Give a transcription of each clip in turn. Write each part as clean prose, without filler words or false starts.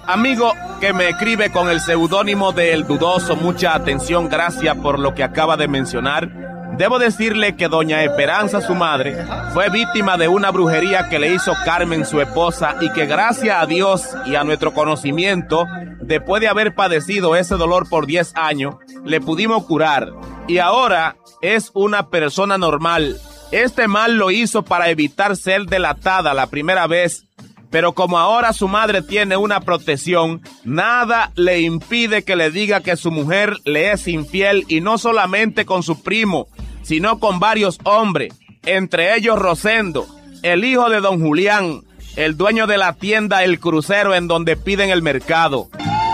Amigo que me escribe con el seudónimo de El Dudoso, mucha atención, gracias por lo que acaba de mencionar. Debo decirle que doña Esperanza, su madre, fue víctima de una brujería que le hizo Carmen, su esposa, y que gracias a Dios y a nuestro conocimiento, después de haber padecido ese dolor por 10 años, le pudimos curar. Y ahora es una persona normal. Este mal lo hizo para evitar ser delatada la primera vez, pero como ahora su madre tiene una protección, nada le impide que le diga que su mujer le es infiel, y no solamente con su primo, sino con varios hombres, entre ellos Rosendo, el hijo de don Julián, el dueño de la tienda El Crucero en donde piden el mercado.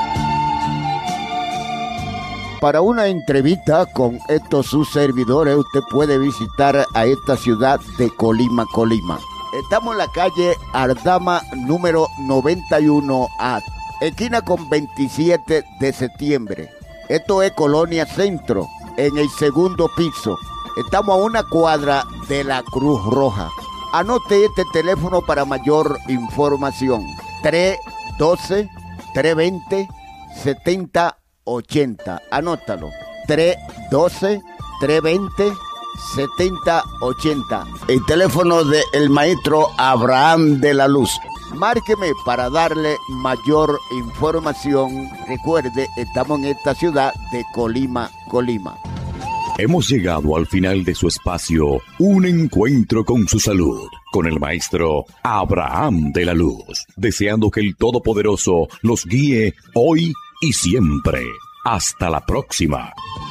Para una entrevista con estos sus servidores, usted puede visitar a esta ciudad de Colima, Colima. Estamos en la calle Ardama número 91A, esquina con 27 de septiembre. Esto es Colonia Centro, en el segundo piso. Estamos a una cuadra de la Cruz Roja. Anote este teléfono para mayor información. 312-320-7080. Anótalo. 312-320-7080. El teléfono del maestro Abraham de la Luz. Márqueme para darle mayor información. Recuerde, estamos en esta ciudad de Colima, Colima. Hemos llegado al final de su espacio, Un Encuentro con su Salud, con el maestro Abraham de la Luz, deseando que el Todopoderoso los guíe hoy y siempre. Hasta la próxima.